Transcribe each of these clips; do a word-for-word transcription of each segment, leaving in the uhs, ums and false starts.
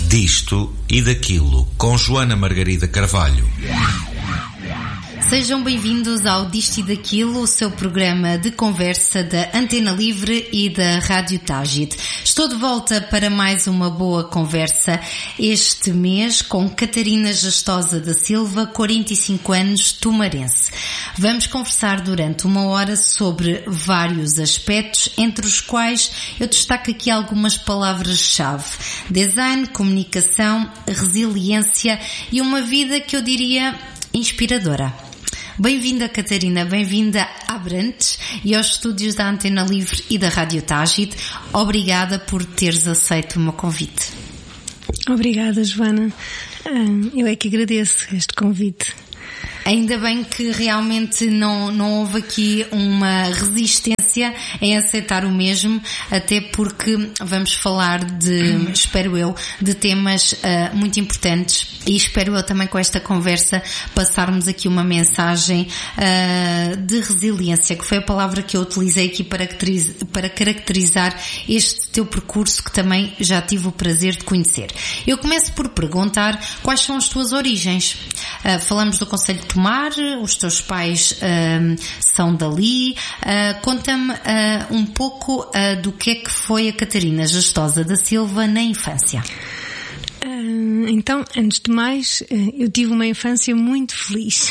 Disto e daquilo, com Joana Margarida Carvalho. Sejam bem-vindos ao Disto e Daquilo, o seu programa de conversa da Antena Livre e da Rádio Tágide. Estou de volta para mais uma boa conversa este mês com Catarina Gestosa da Silva, quarenta e cinco anos, tumarense. Vamos conversar durante uma hora sobre vários aspectos, entre os quais eu destaco aqui algumas palavras-chave: design, comunicação, resiliência e uma vida que eu diria inspiradora. Bem-vinda, Catarina, bem-vinda a Abrantes e aos estúdios da Antena Livre e da Rádio Tágide. Obrigada por teres aceito o meu convite. Obrigada, Joana. Eu é que agradeço este convite. Ainda bem que realmente não, não houve aqui uma resistência em aceitar o mesmo, até porque vamos falar de, espero eu, de temas uh, muito importantes e espero eu também com esta conversa passarmos aqui uma mensagem uh, de resiliência, que foi a palavra que eu utilizei aqui para, para caracterizar este teu percurso, que também já tive o prazer de conhecer. Eu começo por perguntar quais são as tuas origens. Uh, falamos do Concelho de Tomar, os teus pais uh, são dali. Uh, conta-me uh, um pouco uh, do que é que foi a Catarina Gestosa da Silva na infância. Uh, então, antes de mais, uh, eu tive uma infância muito feliz.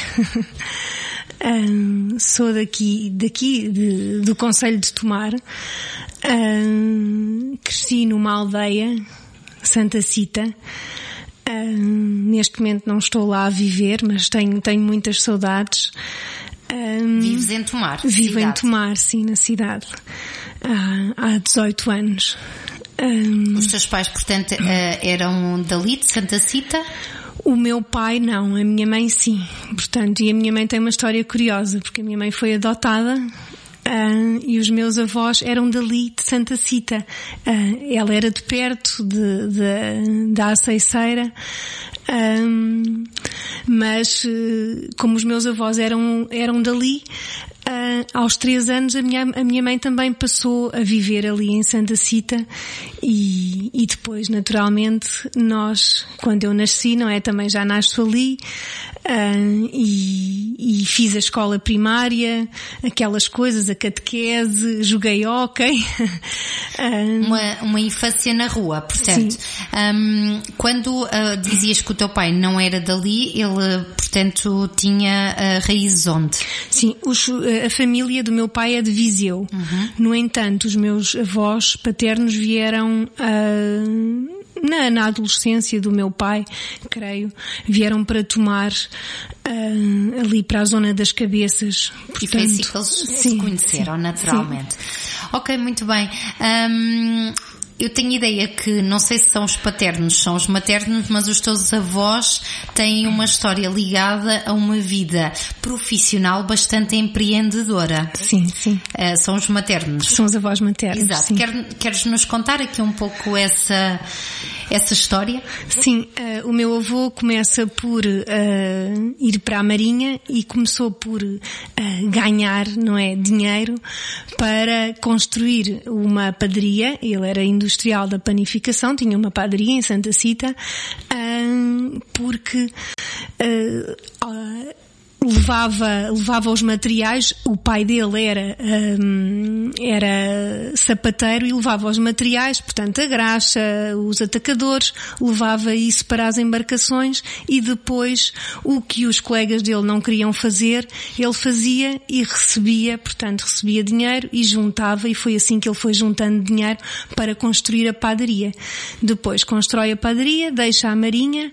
uh, sou daqui, daqui de, do Concelho de Tomar. Uh, cresci numa aldeia, Santa Cita. Uh, neste momento não estou lá a viver, mas tenho, tenho muitas saudades. Uh, Vives em Tomar? Vivo cidade. em Tomar, sim, na cidade. Uh, há dezoito anos. Uh, Os teus pais, portanto, uh, eram dali, de Santa Cita? O meu pai não, a minha mãe sim. Portanto, e a minha mãe tem uma história curiosa, porque a minha mãe foi adotada. Uh, e os meus avós eram dali, de Santa Cita. Uh, ela era de perto de, de, da Aceiceira, um, mas uh, como os meus avós eram, eram dali, uh, aos três anos a minha, a minha mãe também passou a viver ali em Santa Cita e, e depois, naturalmente, nós, quando eu nasci, não é, também já nasço ali. Uh, e, e fiz a escola primária, aquelas coisas, a catequese, joguei hóquei. uh, uma, uma infância na rua, portanto. Um, quando uh, dizias que o teu pai não era dali, ele, portanto, tinha uh, raízes onde? Sim, os, a família do meu pai é de Viseu. Uhum. No entanto, os meus avós paternos vieram uh, na, na adolescência do meu pai, creio, vieram para Tomar, uh, ali para a zona das Cabeças. Portanto, e foi assim que eles sim, se conheceram, sim, naturalmente. Sim. Ok, muito bem. Um, eu tenho ideia que, não sei se são os paternos, são os maternos, mas os teus avós têm uma história ligada a uma vida profissional bastante empreendedora. Sim, sim. Uh, são os maternos. São os avós maternos. Exato. Quer, queres nos contar aqui um pouco essa, essa história? Sim, uh, o meu avô começa por uh, ir para a Marinha e começou por uh, ganhar, não é, dinheiro para construir uma padaria. Ele era industrial da panificação, tinha uma padaria em Santa Cita, uh, porque uh, uh, levava, levava os materiais. O pai dele era, um, era sapateiro e levava os materiais, portanto a graxa, os atacadores, levava isso para as embarcações e depois o que os colegas dele não queriam fazer, ele fazia e recebia, portanto recebia dinheiro e juntava, e foi assim que ele foi juntando dinheiro para construir a padaria. Depois constrói a padaria, deixa a Marinha,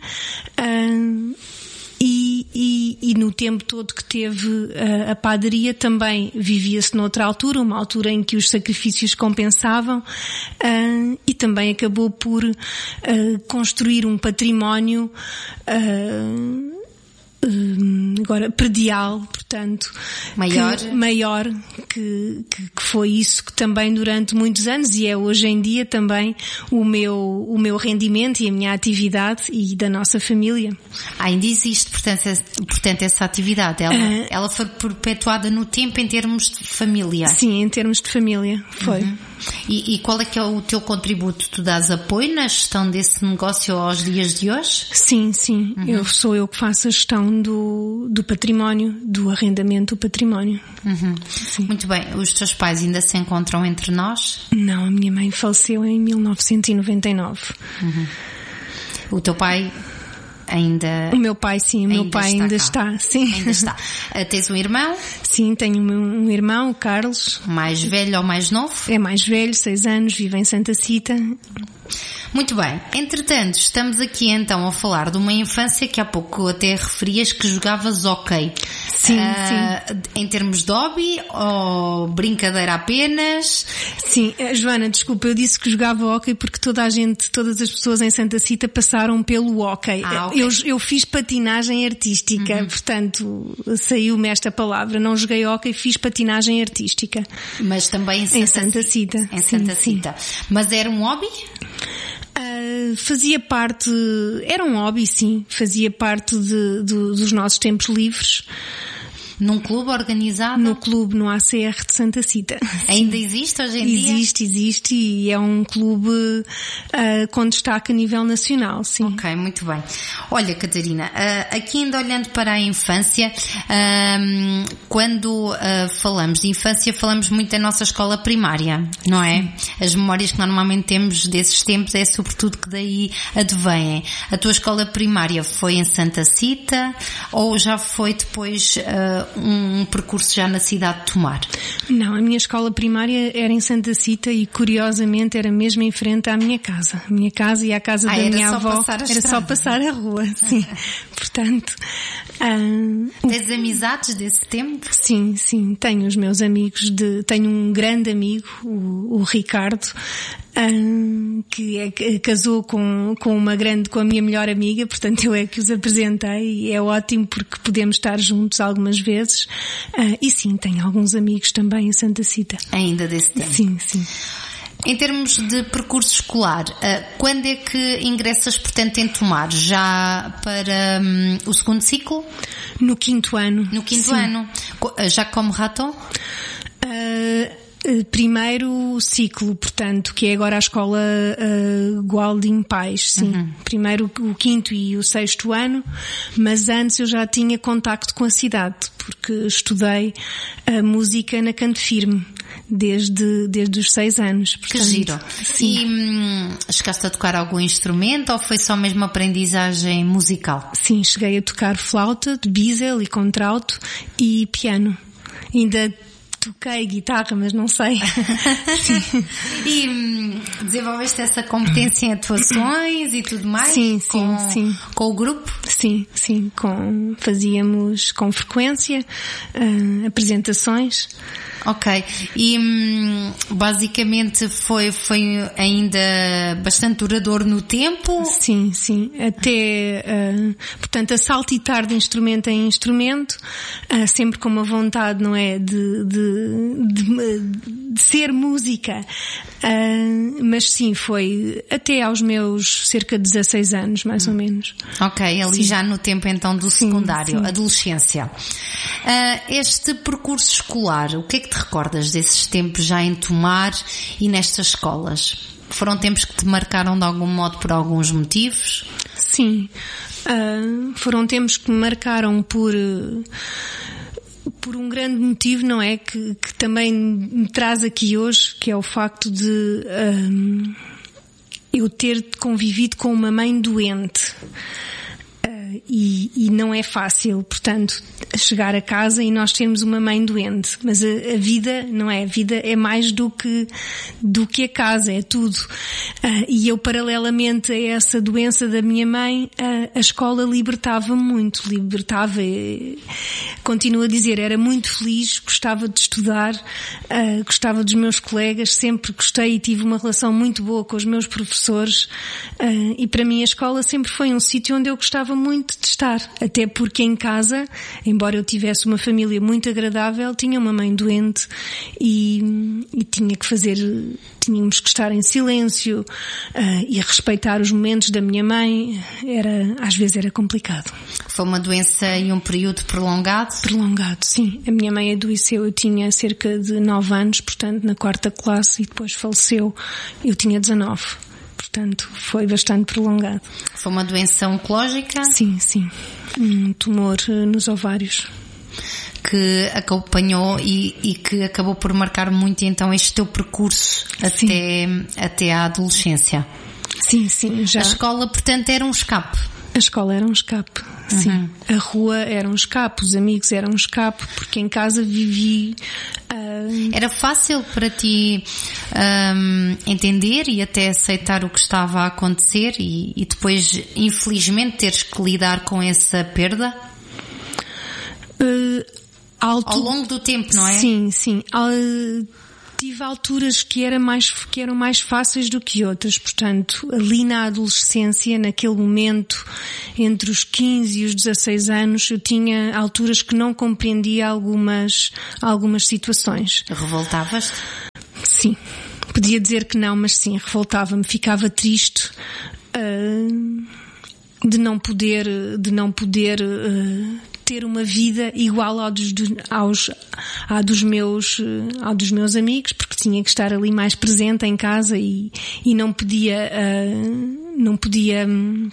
um, E, e, e no tempo todo que teve uh, a padaria também vivia-se noutra altura, uma altura em que os sacrifícios compensavam, uh, e também acabou por uh, construir um património uh, agora predial, portanto, maior, que, maior que, que, que foi isso que também durante muitos anos e é hoje em dia também o meu, o meu rendimento e a minha atividade e da nossa família. Ah, ainda existe, portanto, portanto essa atividade, ela, uh, ela foi perpetuada no tempo em termos de família? Sim, em termos de família, foi. Uhum. E, e qual é que é o teu contributo? Tu dás apoio na gestão desse negócio aos dias de hoje? Sim, sim. Uhum. Eu sou eu que faço a gestão do, do património, do arrendamento do património. Uhum. Muito bem. Os teus pais ainda se encontram entre nós? Não, a minha mãe faleceu em mil novecentos e noventa e nove. Uhum. O teu pai ainda... O meu pai, sim. O meu pai está ainda cá. está, sim. Ainda está. Uh, tens um irmão? Sim, tenho um irmão, o Carlos. Mais velho ou mais novo? É mais velho, seis anos, vive em Santa Cita. Muito bem. Entretanto, estamos aqui então a falar de uma infância que há pouco até referias que jogavas hóquei. Sim, uh, sim. Em termos de hobby ou brincadeira apenas? Sim, Joana, desculpa, eu disse que jogava hóquei porque toda a gente, todas as pessoas em Santa Cita passaram pelo hóquei. Ah, okay. eu, eu fiz patinagem artística, uhum. portanto, saiu-me esta palavra. Não joguei hóquei, fiz patinagem artística. Mas também em Santa, em Santa Cita. Cita. Em sim, Santa sim. Cita. Mas era um hobby? Uh, fazia parte, era um hobby, sim, fazia parte de, de, dos nossos tempos livres. Num clube organizado? No clube, no A C R de Santa Cita. Ainda existe hoje em existe, dia? Existe, existe e é um clube uh, com destaque a nível nacional, sim. Ok, muito bem. Olha, Catarina, uh, aqui ainda olhando para a infância, uh, quando uh, falamos de infância, falamos muito da nossa escola primária, não é? As memórias que normalmente temos desses tempos é sobretudo que daí advêm. A tua escola primária foi em Santa Cita ou já foi depois... Uh, um percurso já na cidade de Tomar? Não, a minha escola primária era em Santa Cita e curiosamente era mesmo em frente à minha casa. A minha casa e a casa ah, da minha só avó era estrada. Só passar a rua, sim. Portanto... Um, Tens amizades desse tempo? Sim, sim. Tenho os meus amigos de... Tenho um grande amigo, o, o Ricardo, um, que é, casou com, com uma grande, com a minha melhor amiga, portanto eu é que os apresentei e é ótimo porque podemos estar juntos algumas vezes. Uh, e sim, tenho alguns amigos também em Santa Cita. Ainda desse tempo? Sim, sim. Em termos de percurso escolar, quando é que ingressas, portanto, em Tomar? Já para um, o segundo ciclo? No quinto ano. No quinto sim. ano. Já como raton? Uh, primeiro ciclo, portanto, que é agora a escola uh, Gualdim Pais, sim. Uhum. Primeiro o quinto e o sexto ano, mas antes eu já tinha contacto com a cidade, porque estudei a música na Canto Firme. Desde, desde os seis anos. Portanto, que giro. Sim. E hum, chegaste a tocar algum instrumento ou foi só mesmo aprendizagem musical? Sim, cheguei a tocar flauta, de bisel e contralto e piano. Ainda toquei guitarra, mas não sei. Sim. E hum, desenvolveste essa competência em atuações e tudo mais? Sim, sim, com, sim. Com o grupo? Sim, sim. Com, fazíamos com frequência uh, apresentações. Ok. E hum, basicamente foi, foi ainda bastante duradouro no tempo? Sim, sim. Até, uh, portanto, a saltitar de instrumento em instrumento, uh, sempre com uma vontade, não é, de, de, de, de ser música. Uh, mas sim, foi até aos meus cerca de dezasseis anos, mais hum. ou menos. Ok, ali sim. Já no tempo então do sim, secundário, sim. adolescência. Uh, este percurso escolar, o que é que te recordas desses tempos já em Tomar e nestas escolas? Foram tempos que te marcaram de algum modo por alguns motivos? Sim, uh, foram tempos que me marcaram por... Uh, por um grande motivo, não é? Que, que também me traz aqui hoje, que é o facto de um, eu ter convivido com uma mãe doente. Uh, e, e não é fácil, portanto, chegar a casa e nós termos uma mãe doente. Mas a, a vida, não é? A vida é mais do que, do que a casa, é tudo. Uh, e eu, paralelamente a essa doença da minha mãe, uh, a escola libertava muito, libertava, e, continuo a dizer, era muito feliz, gostava de estudar, uh, gostava dos meus colegas, sempre gostei e tive uma relação muito boa com os meus professores, uh, e para mim a escola sempre foi um sítio onde eu gostava muito de estar, até porque em casa, embora eu tivesse uma família muito agradável, tinha uma mãe doente e, e tinha que fazer, tínhamos que estar em silêncio uh, e a respeitar os momentos da minha mãe, era, às vezes era complicado. Foi uma doença e um período prolongado? Prolongado, sim. A minha mãe adoeceu, eu tinha cerca de nove anos, portanto na quarta classe, e depois faleceu, eu tinha dezanove. Portanto, foi bastante prolongado. Foi uma doença oncológica? Sim, sim. Um tumor nos ovários. Que acompanhou e, e que acabou por marcar muito então este teu percurso até, até à adolescência. Sim, sim. Já. A escola, portanto, era um escape? A escola era um escape, sim. Uhum. A rua era um escape, os amigos eram um escape, porque em casa vivi... Uh... Era fácil para ti um, entender e até aceitar o que estava a acontecer e, e depois, infelizmente, teres que lidar com essa perda? Uh, alto... Ao longo do tempo, não é? Sim, sim. Uh... Tive alturas que, era mais, que eram mais fáceis do que outras, portanto, ali na adolescência, naquele momento, entre os quinze e os dezasseis anos, eu tinha alturas que não compreendia algumas, algumas situações. Revoltavas-te? Sim. Podia dizer que não, mas sim, revoltava-me, ficava triste uh, de não poder, de não poder uh, ter uma vida igual ao dos, aos, à dos meus, ao dos meus amigos, porque tinha que estar ali mais presente em casa e, e não podia, uh, não podia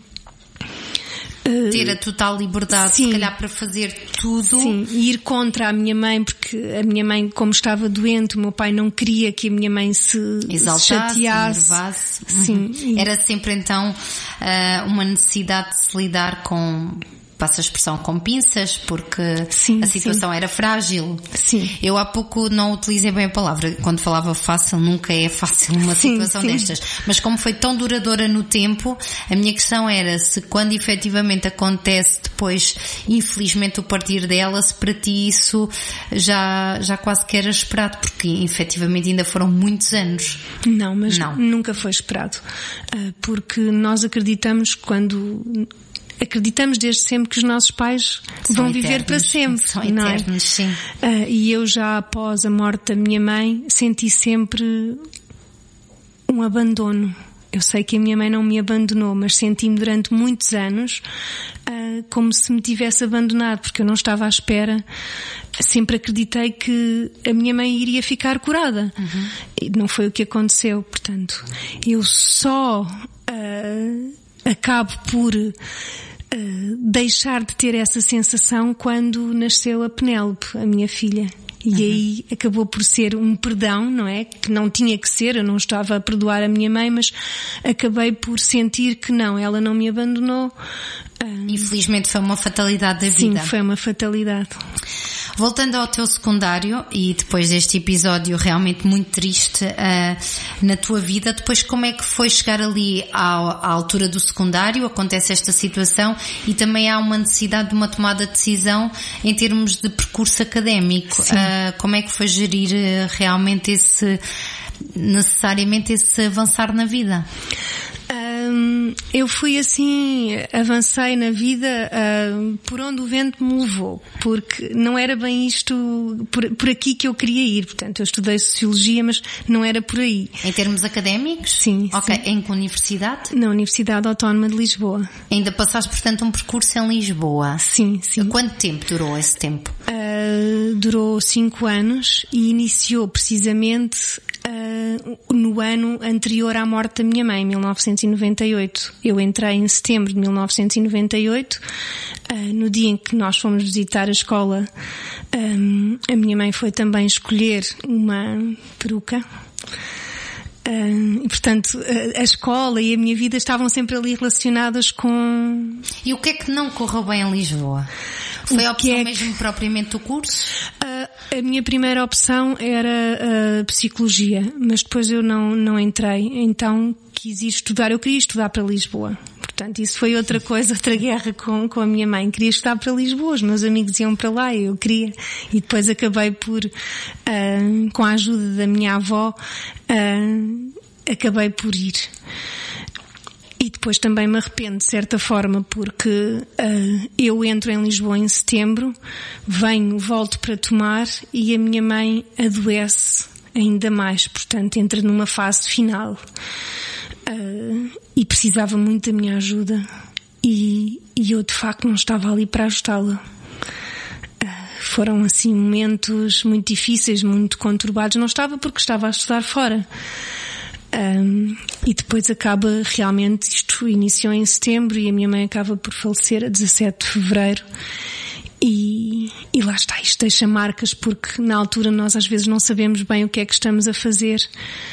uh, ter a total liberdade, sim, se calhar para fazer tudo. Sim, e ir contra a minha mãe, porque a minha mãe, como estava doente, o meu pai não queria que a minha mãe se, exaltasse, se chateasse. Nervasse. Sim. Uhum. Era sempre então uh, uma necessidade de se lidar com... Passa a expressão com pinças, porque sim, a situação sim. era frágil. Sim. Eu há pouco não utilizei bem a palavra. Quando falava fácil, nunca é fácil uma sim, situação sim. destas. Mas como foi tão duradoura no tempo, a minha questão era se quando efetivamente acontece depois, infelizmente, o partir dela, se para ti isso já, já quase que era esperado, porque efetivamente ainda foram muitos anos. Não, mas não. Nunca foi esperado. Porque nós acreditamos que quando... Acreditamos desde sempre que os nossos pais são vão eternos, viver para sempre. São não eternos, é? sim. Uh, e eu já após a morte da minha mãe senti sempre um abandono. Eu sei que a minha mãe não me abandonou, mas senti-me durante muitos anos uh, como se me tivesse abandonado, porque eu não estava à espera. Sempre acreditei que a minha mãe iria ficar curada. Uhum. E não foi o que aconteceu. Portanto, eu só uh, acabo por... Uh, deixar de ter essa sensação quando nasceu a Penélope, a minha filha. E uhum. aí acabou por ser um perdão, não é? Que não tinha que ser, eu não estava a perdoar a minha mãe, mas acabei por sentir que não, ela não me abandonou. Uh, Infelizmente foi uma fatalidade da vida. Sim, foi uma fatalidade. Voltando ao teu secundário e depois deste episódio realmente muito triste uh, na tua vida, depois como é que foi chegar ali à, à altura do secundário? Acontece esta situação e também há uma necessidade de uma tomada de decisão em termos de percurso académico. Uh, como é que foi gerir uh, realmente esse, necessariamente esse avançar na vida? Um, eu fui assim, avancei na vida uh, por onde o vento me levou, porque não era bem isto, por, por aqui que eu queria ir. Portanto, eu estudei Sociologia, mas não era por aí. Em termos académicos? Sim. Ok. Sim. Em que universidade? Na Universidade Autónoma de Lisboa. Ainda passaste, portanto, um percurso em Lisboa? Sim, sim. Quanto tempo durou esse tempo? Uh, durou cinco anos e iniciou precisamente uh, no ano anterior à morte da minha mãe, mil novecentos e noventa e oito. Eu entrei em setembro de mil novecentos e noventa e oito, uh, no dia em que nós fomos visitar a escola. Um, a minha mãe foi também escolher uma peruca. Uh, e portanto a, a escola e a minha vida estavam sempre ali relacionadas com... E o que é que não correu bem em Lisboa? Foi a opção é mesmo que... propriamente do curso? Uh, a minha primeira opção era uh, Psicologia, mas depois eu não, não entrei, então quis ir estudar, eu queria estudar para Lisboa. Portanto, isso foi outra coisa, outra guerra com, com a minha mãe. Queria estudar para Lisboa, os meus amigos iam para lá e eu queria. E depois acabei por, uh, com a ajuda da minha avó, uh, acabei por ir. E depois também me arrependo, de certa forma, porque uh, eu entro em Lisboa em setembro, venho, volto para tomar e a minha mãe adoece ainda mais. Portanto, entra numa fase final. Uh, e precisava muito da minha ajuda e, e eu de facto não estava ali para ajudá-la. Uh, foram assim momentos muito difíceis, muito conturbados. Não estava porque estava a estudar fora. Um, e depois acaba realmente, isto iniciou em setembro e a minha mãe acaba por falecer a dezassete de fevereiro. E, e lá está, isto deixa marcas porque na altura nós às vezes não sabemos bem o que é que estamos a fazer.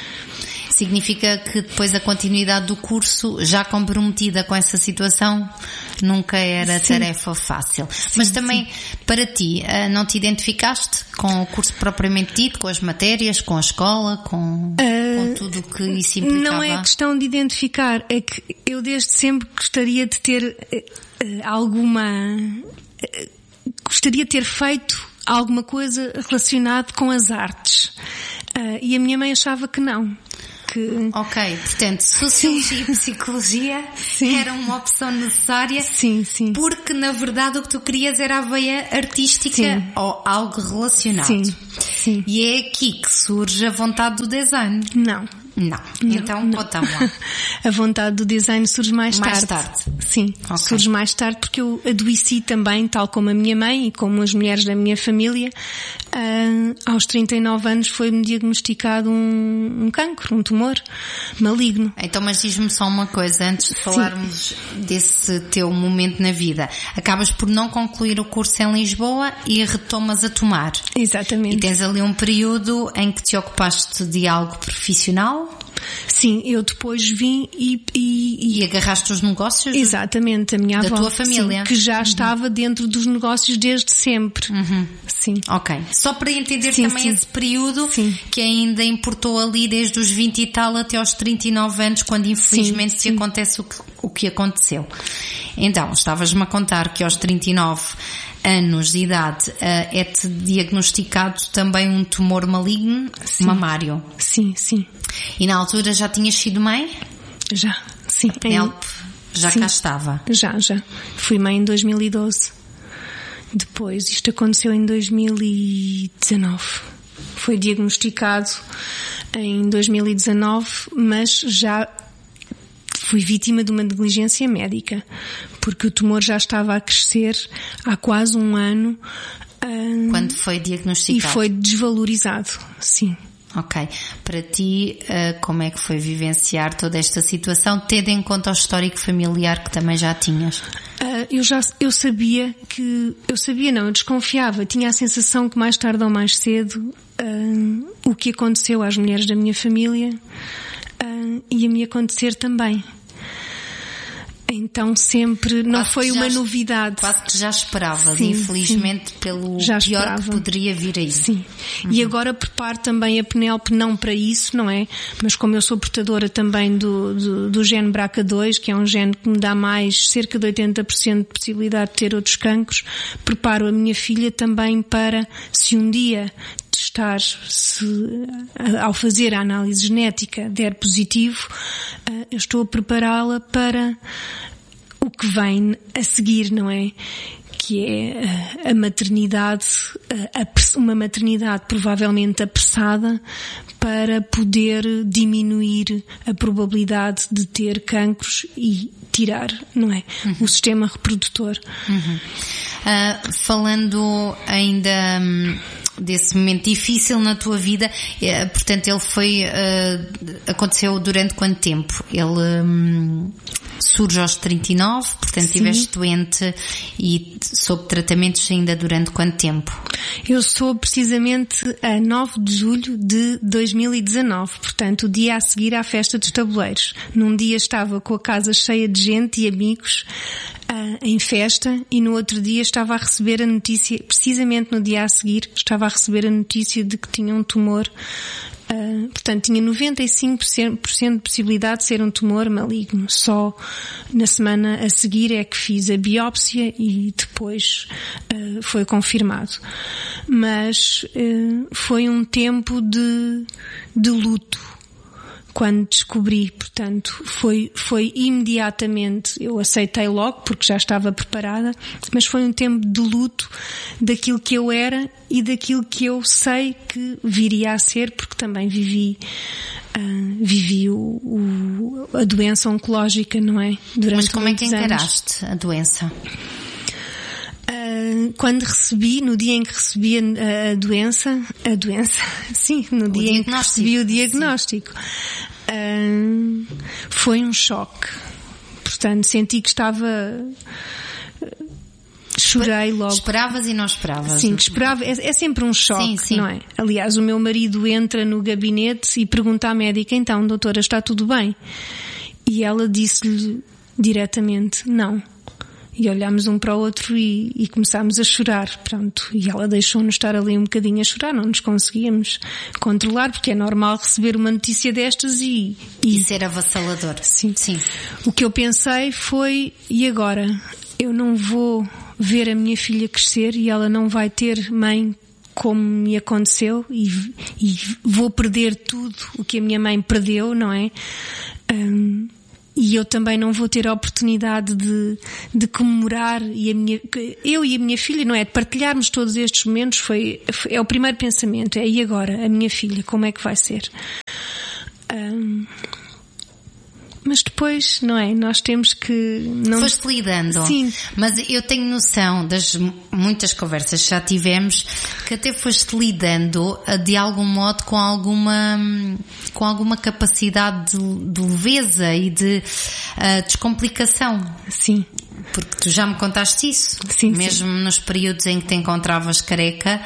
Significa que depois a continuidade do curso, já comprometida com essa situação, nunca era sim. tarefa fácil. Sim, mas também, sim. para ti, não te identificaste com o curso propriamente dito, com as matérias, com a escola, com, uh, com tudo o que isso implicava? Não é questão de identificar, é que eu desde sempre gostaria de ter uh, alguma... Uh, gostaria de ter feito alguma coisa relacionada com as artes. Uh, e a minha mãe achava que não. Que... Ok, portanto, Sociologia e Psicologia sim. era uma opção necessária sim, sim. porque na verdade o que tu querias era a veia artística sim. ou algo relacionado. Sim. Sim. E é aqui que surge a vontade do design. Não. Não. não então, conta-me lá. A vontade do design surge mais, mais tarde. tarde. Sim, okay. surge mais tarde porque eu adoeci também, tal como a minha mãe e como as mulheres da minha família. Uh, aos trinta e nove anos foi-me diagnosticado um, um cancro, um tumor maligno. Então, mas diz-me só uma coisa, antes de falarmos sim. desse teu momento na vida. Acabas por não concluir o curso em Lisboa e retomas a tomar. Exatamente. E tens ali um período em que te ocupaste de algo profissional? Sim, eu depois vim e... E, e agarraste os negócios? Exatamente, a minha da avó. Da tua família? Sim, que já uhum. estava dentro dos negócios desde sempre. Uhum. Sim. Ok. Só para entender sim, também sim. esse período sim. que ainda importou ali desde os vinte e tal até aos trinta e nove anos, quando infelizmente sim, te sim. acontece o que, o que aconteceu. Então, estavas-me a contar que aos trinta e nove anos de idade uh, é-te diagnosticado também um tumor maligno sim. mamário. Sim, sim. E na altura já tinhas sido mãe? Já, sim. Penélope já sim. cá estava? Já, já. Fui mãe em dois mil e doze. Depois, isto aconteceu em dois mil e dezanove. Foi diagnosticado em dois mil e dezanove, mas já fui vítima de uma negligência médica, porque o tumor já estava a crescer há quase um ano. Um, Quando foi diagnosticado? E foi desvalorizado, sim. Ok. Para ti, como é que foi vivenciar toda esta situação, tendo em conta o histórico familiar que também já tinhas? Eu já, eu sabia que, eu sabia não, eu desconfiava, tinha a sensação que mais tarde ou mais cedo, uh, o que aconteceu às mulheres da minha família, uh, ia me acontecer também. Então sempre, não quase foi uma já, novidade. Quase que já esperavas, sim, infelizmente, sim. pelo já pior esperava. que poderia vir aí. Sim. Uhum. E agora preparo também a Penélope não para isso, não é? Mas como eu sou portadora também do, do, do gene B R C A dois, que é um gene que me dá mais cerca de oitenta por cento de possibilidade de ter outros cancros, preparo a minha filha também para, se um dia testar, se ao fazer a análise genética der positivo, eu estou a prepará-la para o que vem a seguir, não é? Que é a maternidade, uma maternidade provavelmente apressada para poder diminuir a probabilidade de ter cancros e tirar, não é? Uhum. O sistema reprodutor. Uhum. Uh, falando ainda hum, desse momento difícil na tua vida, é, portanto ele foi, uh, aconteceu durante quanto tempo? Ele hum, surge aos trinta e nove, portanto estiveste doente e sob tratamentos ainda durante quanto tempo? Eu soube precisamente a nove de julho de dois mil e dezanove, portanto o dia a seguir à festa dos tabuleiros. Num dia estava com a casa cheia de gente e amigos uh, em festa, e no outro dia estava a receber a notícia, precisamente no dia a seguir, estava a receber a notícia de que tinha um tumor. Uh, portanto, tinha noventa e cinco por cento de possibilidade de ser um tumor maligno. Só na semana a seguir é que fiz a biópsia e depois uh, foi confirmado. Mas uh, foi um tempo de, de luto quando descobri, portanto, foi, foi imediatamente, eu aceitei logo porque já estava preparada, mas foi um tempo de luto daquilo que eu era e daquilo que eu sei que viria a ser, porque também vivi, uh, vivi o, o, a doença oncológica, não é? Durante mas como é que muitos encaraste anos. a doença? Uh, quando recebi, no dia em que recebi a, a doença, a doença, sim, no o dia em que recebi o diagnóstico, uh, foi um choque. Portanto, senti que estava, chorei logo. Esperavas e não esperavas. Sim, que esperava, é, é sempre um choque, sim, sim. Não é? Aliás, o meu marido entra no gabinete e pergunta à médica, então, doutora, está tudo bem? E ela disse-lhe diretamente, não. E olhámos um para o outro e, e começámos a chorar, pronto. E ela deixou-nos estar ali um bocadinho a chorar, não nos conseguíamos controlar, porque é normal receber uma notícia destas e... E, e ser avassalador. Sim. Sim. O que eu pensei foi, e agora? Eu não vou ver a minha filha crescer e ela não vai ter mãe como me aconteceu e, e vou perder tudo o que a minha mãe perdeu, não é? Um, E eu também não vou ter a oportunidade de, de comemorar, e a minha, eu e a minha filha, não é? De partilharmos todos estes momentos, foi, foi, é o primeiro pensamento, é e agora? A minha filha, como é que vai ser? Um, mas depois, não é? Nós temos que... Não... Foste lidando. Sim. Mas eu tenho noção das muitas conversas que já tivemos que até foste lidando de algum modo com alguma, com alguma capacidade de, de leveza e de uh, descomplicação. Sim. Porque tu já me contaste isso. Sim, mesmo sim. Nos períodos em que te encontravas careca,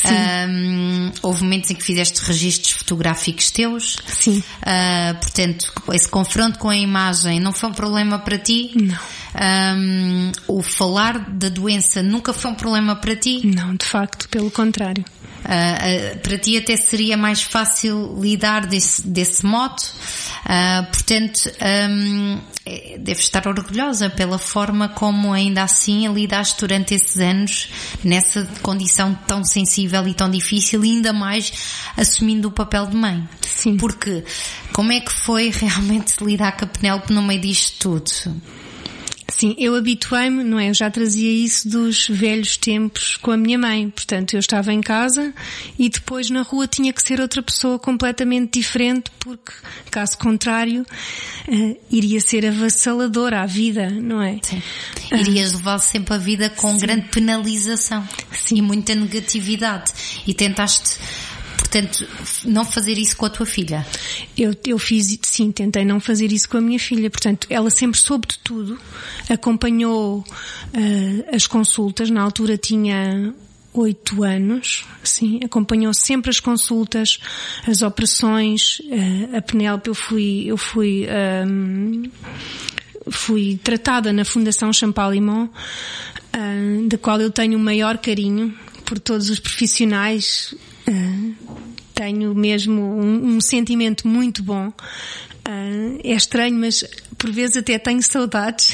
um, houve momentos em que fizeste registros fotográficos teus. Sim. Uh, portanto, esse confronto com a imagem não foi um problema para ti? Não. Um, o falar da doença nunca foi um problema para ti? Não, de facto, pelo contrário. Uh, uh, para ti até seria mais fácil lidar desse, desse modo. Uh, portanto, um, deves estar orgulhosa pela forma como ainda assim lidaste durante esses anos nessa condição tão sensível e tão difícil, e ainda mais assumindo o papel de mãe. Sim. Porque como é que foi realmente lidar com a Penélope no meio disto tudo? Sim, eu habituei-me, não é? Eu já trazia isso dos velhos tempos com a minha mãe. Portanto, eu estava em casa e depois na rua tinha que ser outra pessoa completamente diferente, porque, caso contrário, uh, iria ser avassaladora à vida, não é? Sim. Irias levar sempre a vida com Sim. grande penalização. Sim. E muita negatividade. E tentaste... Portanto, não fazer isso com a tua filha? Eu, eu fiz, sim, tentei não fazer isso com a minha filha. Portanto, ela sempre soube de tudo, acompanhou uh, as consultas, na altura tinha oito anos, sim, acompanhou sempre as consultas, as operações, uh, a Penélope, eu fui, eu fui, um, fui tratada na Fundação Champalimont, uh, da qual eu tenho o maior carinho por todos os profissionais. Uh, tenho mesmo um, um sentimento muito bom. Uh, é estranho, mas por vezes até tenho saudades.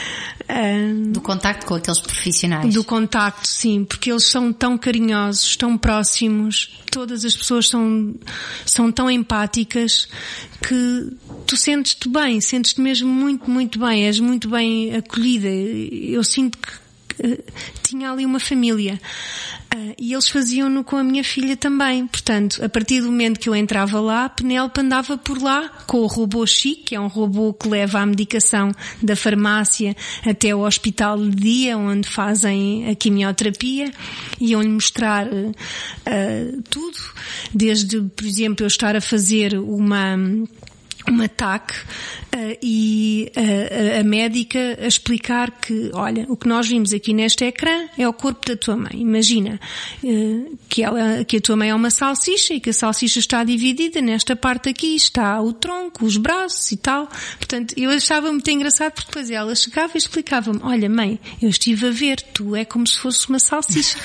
uh, do contacto com aqueles profissionais. Do contacto, sim, porque eles são tão carinhosos, tão próximos, todas as pessoas são, são tão empáticas que tu sentes-te bem, sentes-te mesmo muito, muito bem, és muito bem acolhida. Eu sinto que uh, tinha ali uma família. Uh, e eles faziam-no com a minha filha também. Portanto, a partir do momento que eu entrava lá, a Penélope andava por lá com o robô Chic, que é um robô que leva a medicação da farmácia até o hospital de dia, onde fazem a quimioterapia, e iam-lhe mostrar uh, uh, tudo, desde, por exemplo, eu estar a fazer uma... um ataque uh, e uh, a médica a explicar que, olha, o que nós vimos aqui neste ecrã é o corpo da tua mãe. Imagina uh, que, ela, que a tua mãe é uma salsicha e que a salsicha está dividida. Nesta parte aqui está o tronco, os braços e tal. Portanto, eu achava muito engraçado porque depois ela chegava e explicava-me, olha mãe, eu estive a ver, tu é como se fosse uma salsicha.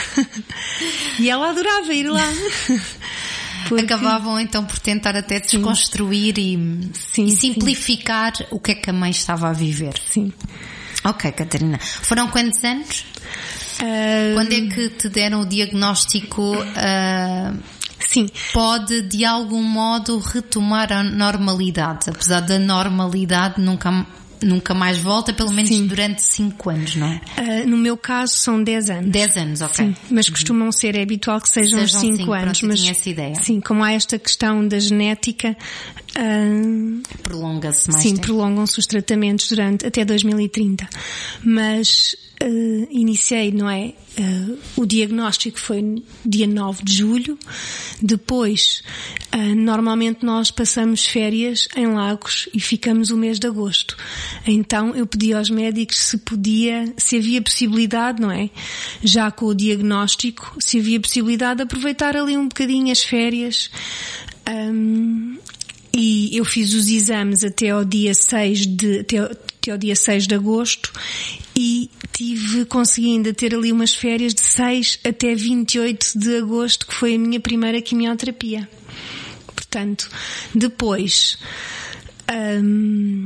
E ela adorava ir lá. Porque... Acabavam então por tentar até desconstruir e, sim, e simplificar sim. o que é que a mãe estava a viver. Sim. Ok, Catarina. Foram quantos anos? Uh... Quando é que te deram o diagnóstico? Uh... Sim. Pode de algum modo retomar a normalidade, apesar da normalidade nunca... Nunca mais volta, pelo menos Sim. durante cinco anos, não é? Uh, no meu caso são dez anos. dez anos, ok. Sim, mas costumam uhum. ser, é habitual que sejam, sejam cinco, cinco anos. Pronto, mas tinha essa ideia. Sim, como há esta questão da genética, uh, prolonga-se mais Sim, tempo. prolongam-se os tratamentos durante até dois mil e trinta. Mas uh, iniciei, não é? Uh, o diagnóstico foi dia nove de julho. Depois, uh, normalmente nós passamos férias em Lagos e ficamos o mês de agosto. Então eu pedi aos médicos se podia, se havia possibilidade, não é? Já com o diagnóstico, se havia possibilidade de aproveitar ali um bocadinho as férias. Um, e eu fiz os exames até ao dia seis de, até, até ao dia seis de agosto e tive, consegui ainda ter ali umas férias de seis até vinte e oito de agosto, que foi a minha primeira quimioterapia. Portanto, depois... Um,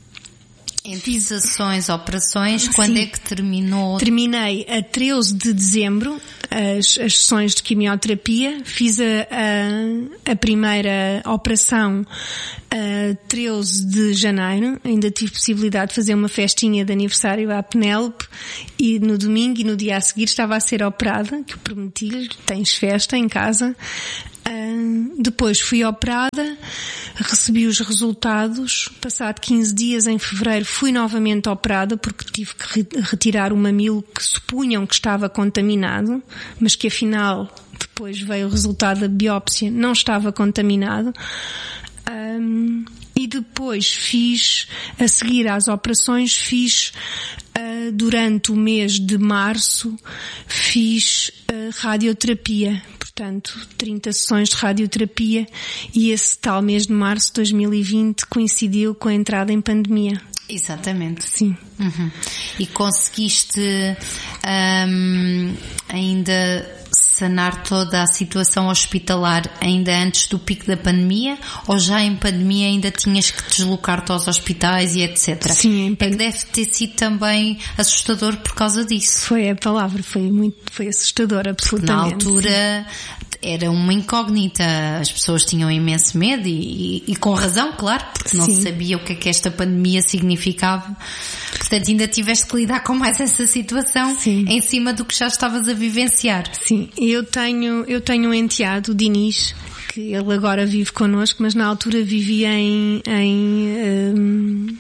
Entre sessões, operações, quando Sim. é que terminou? Terminei a treze de dezembro as, as sessões de quimioterapia, fiz a, a, a primeira operação a treze de janeiro, ainda tive possibilidade de fazer uma festinha de aniversário à Penélope e no domingo e no dia a seguir estava a ser operada, que eu prometi-lhe, tens festa em casa. Uh, depois fui operada, recebi os resultados, passado quinze dias em fevereiro fui novamente operada porque tive que re- retirar o mamilo que supunham que estava contaminado, mas que afinal depois veio o resultado da biópsia, não estava contaminado. Um, e depois fiz, a seguir às operações, fiz uh, durante o mês de março, fiz uh, radioterapia. Portanto, trinta sessões de radioterapia e esse tal mês de março de dois mil e vinte coincidiu com a entrada em pandemia. Exatamente. Sim. Uhum. E conseguiste um, ainda sanar toda a situação hospitalar ainda antes do pico da pandemia ou já em pandemia ainda tinhas que deslocar-te aos hospitais e etcétera? Sim, em é que deve ter sido também assustador por causa disso. Foi a palavra, foi muito, foi assustador, absolutamente. Na altura era uma incógnita, as pessoas tinham imenso medo e, e, e com razão, claro, porque não se sabia o que é que esta pandemia significava. Portanto, ainda tiveste que lidar com mais essa situação Sim. em cima do que já estavas a vivenciar. Sim, eu tenho, eu tenho um enteado, o Dinis, que ele agora vive connosco, mas na altura vivia em, em um,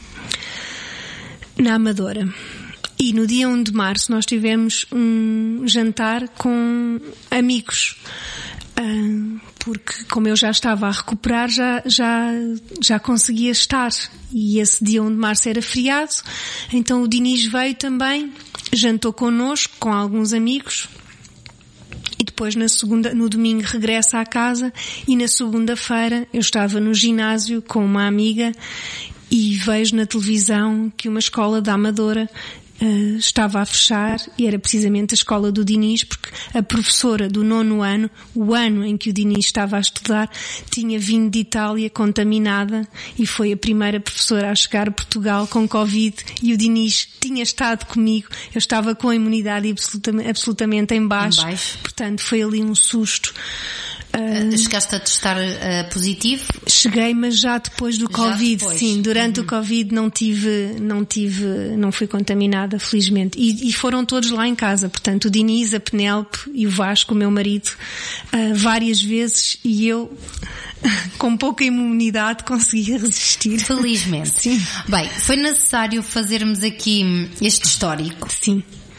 na Amadora. E no dia um de março nós tivemos um jantar com amigos. Uh, porque como eu já estava a recuperar, já, já, já conseguia estar. E esse dia um de março era feriado, então o Dinis veio também, jantou connosco, com alguns amigos, e depois na segunda, no domingo regressa à casa, e na segunda-feira eu estava no ginásio com uma amiga e vejo na televisão que uma escola da Amadora Uh, estava a fechar e era precisamente a escola do Dinis, porque a professora do nono ano, o ano em que o Dinis estava a estudar, tinha vindo de Itália contaminada e foi a primeira professora a chegar a Portugal com Covid e o Dinis tinha estado comigo, eu estava com a imunidade absolutamente, absolutamente em baixo, em baixo, portanto foi ali um susto. Uh, Chegaste a testar uh, positivo? Cheguei, mas já depois do já Covid, depois. Sim, durante uhum. o Covid não tive, não tive, não fui contaminada, felizmente. E, e foram todos lá em casa, portanto o Dinis, a Penélope e o Vasco, o meu marido, uh, várias vezes, e eu com pouca imunidade conseguia resistir. Felizmente. Sim. Bem, foi necessário fazermos aqui este histórico. Sim.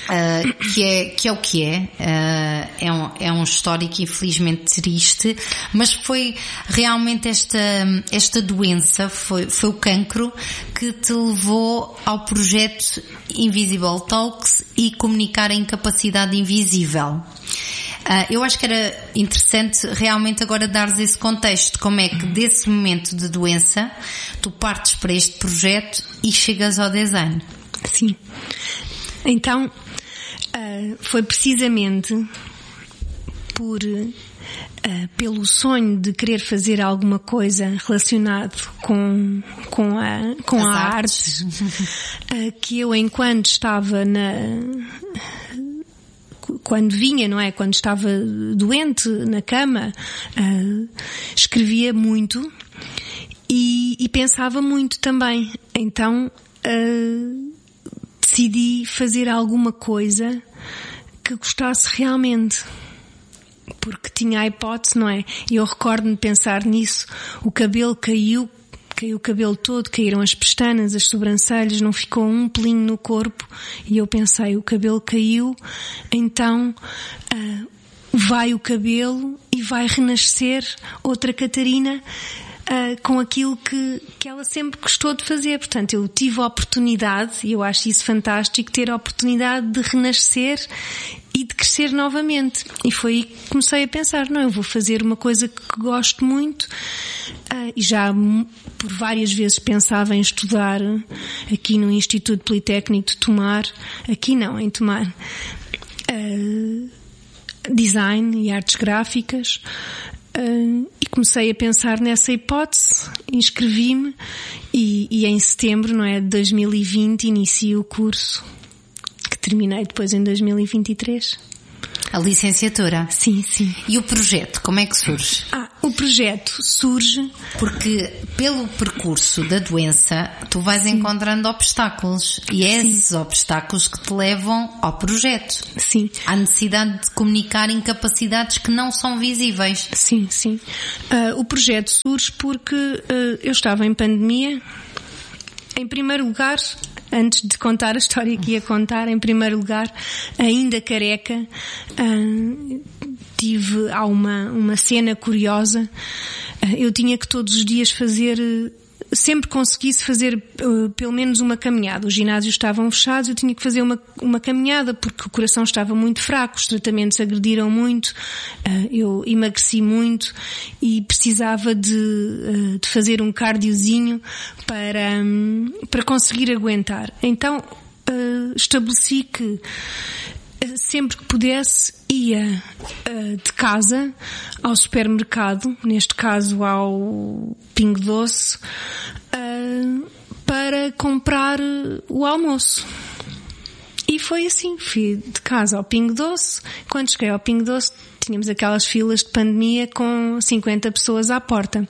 Uh, que, é, que é o que é, uh, é, um, é um histórico infelizmente triste, mas foi realmente esta, esta doença, foi, foi o cancro que te levou ao projeto Invisible Talks e comunicar a incapacidade invisível. Uh, eu acho que era interessante realmente agora dares esse contexto, como é que desse momento de doença tu partes para este projeto e chegas ao design. Sim. Então, uh, foi precisamente por, uh, pelo sonho de querer fazer alguma coisa relacionado com, com a, com a arte, uh, que eu, enquanto estava na... quando vinha, não é? Quando estava doente na cama, uh, escrevia muito e, e pensava muito também. Então, uh, decidi fazer alguma coisa que gostasse realmente. Porque tinha a hipótese, não é? Eu recordo-me de pensar nisso. O cabelo caiu, caiu o cabelo todo, caíram as pestanas, as sobrancelhas, não ficou um pelinho no corpo. E eu pensei, o cabelo caiu, então uh, vai o cabelo e vai renascer outra Catarina uh, com aquilo que, que ela sempre gostou de fazer. Portanto, eu tive a oportunidade, e eu acho isso fantástico, ter a oportunidade de renascer e de crescer novamente. E foi aí que comecei a pensar, não, eu vou fazer uma coisa que gosto muito, uh, e já por várias vezes pensava em estudar aqui no Instituto Politécnico de Tomar, aqui não, em Tomar, uh, design e artes gráficas, uh, e comecei a pensar nessa hipótese, inscrevi-me e, e em setembro, não é, de dois mil e vinte inicio o curso, que terminei depois em dois mil e vinte e três. A licenciatura? Sim, sim. E o projeto, como é que surge? Ah, o projeto surge... Porque pelo percurso da doença, tu vais sim. encontrando obstáculos. E é sim. esses obstáculos que te levam ao projeto. Sim. Há necessidade de comunicar incapacidades que não são visíveis. Sim, sim. Uh, o projeto surge porque uh, eu estava em pandemia. Em primeiro lugar... Antes de contar a história que ia contar, em primeiro lugar, ainda careca, uh, tive há uma, uma cena curiosa. Uh, eu tinha que todos os dias fazer, uh, sempre conseguisse fazer uh, pelo menos uma caminhada. Os ginásios estavam fechados, eu tinha que fazer uma, uma caminhada porque o coração estava muito fraco, os tratamentos agrediram muito, uh, eu emagreci muito e precisava de, uh, de fazer um cardiozinho para, um, para conseguir aguentar. Então uh, estabeleci que uh, sempre que pudesse ia uh, de casa ao supermercado, neste caso ao Pingo Doce, uh, para comprar o almoço. E foi assim, fui de casa ao Pingo Doce. Quando cheguei ao Pingo Doce tínhamos aquelas filas de pandemia com cinquenta pessoas à porta.